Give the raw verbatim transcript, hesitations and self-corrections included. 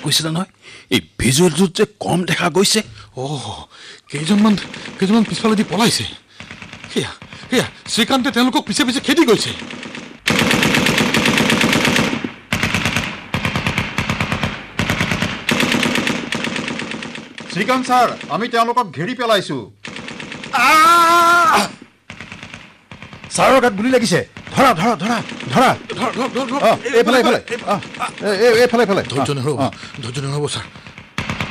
কৈছিলে নহয় এই ভিজুৱেলটোত যে কম দেখা গৈছে অ' কেইজনমান কেইজনমান পিছফালেদি পলাইছে সেয়া সেয়া শ্ৰীকান্তে তেওঁলোকক পিছে পিছে খেদি গৈছে শ্ৰীকান্ত ছাৰ আমি তেওঁলোকক ঘেৰি পেলাইছোঁ ছাৰৰ গাত গুলি লাগিছে ধৰা ধৰা ধৰা ধৰা এইফালে এইফালে এইফালে এইফালে ধৈৰ্য নহ'ব ধৈৰ্য নহ'ব ছাৰ